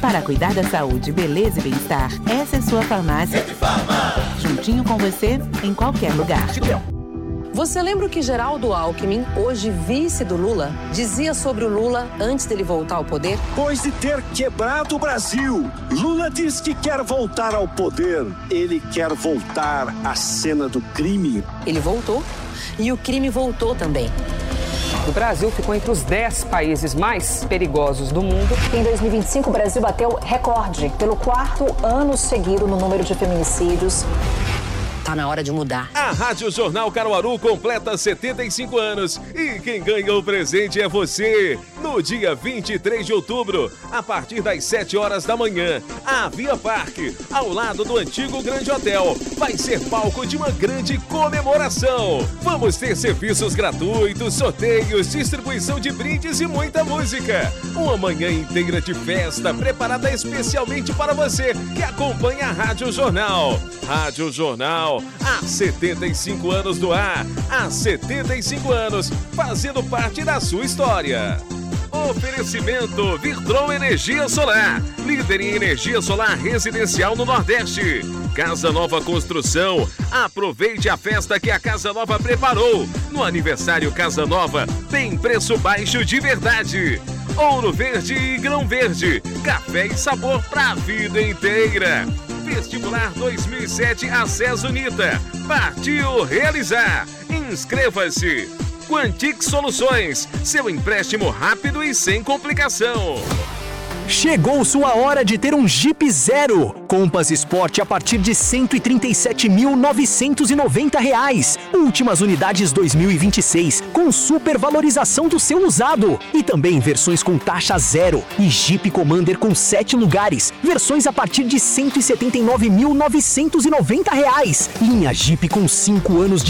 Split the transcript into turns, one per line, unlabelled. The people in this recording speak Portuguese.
Para cuidar da saúde, beleza e bem-estar, essa é sua farmácia. Juntinho com você, em qualquer lugar.
Você lembra o que Geraldo Alckmin, hoje vice do Lula, dizia sobre o Lula antes dele voltar ao poder?
Depois de ter quebrado o Brasil, Lula diz que quer voltar ao poder. Ele quer voltar à cena do crime.
Ele voltou e o crime voltou também.
O Brasil ficou entre os 10 países mais perigosos do mundo.
Em 2025, o Brasil bateu recorde pelo 4º ano seguido no número de feminicídios.
Tá na hora de mudar.
A Rádio Jornal Caruaru completa 75 anos e quem ganha o presente é você. No dia 23 de outubro, a partir das 7 horas da manhã, a Via Parque, ao lado do antigo Grande Hotel, vai ser palco de uma grande comemoração. Vamos ter serviços gratuitos, sorteios, distribuição de brindes e muita música. Uma manhã inteira de festa preparada especialmente para você que acompanha a Rádio Jornal. Rádio Jornal, há 75 anos do ar, há 75 anos, fazendo parte da sua história. Oferecimento Virtron Energia Solar, líder em energia solar residencial no Nordeste. Casa Nova Construção, aproveite a festa que a Casa Nova preparou. No aniversário Casa Nova, tem preço baixo de verdade. Ouro Verde e Grão Verde, café e sabor pra vida inteira. Vestibular 2007 Acesso Unita. Partiu realizar. Inscreva-se. Quantix Soluções, seu empréstimo rápido e sem complicação.
Chegou sua hora de ter um Jeep Zero. Compass Sport a partir de R$ 137.990. Últimas unidades 2026, com supervalorização do seu usado. E também versões com taxa zero. E Jeep Commander com 7 lugares. Versões a partir de R$ 179.990. Linha Jeep com 5 anos de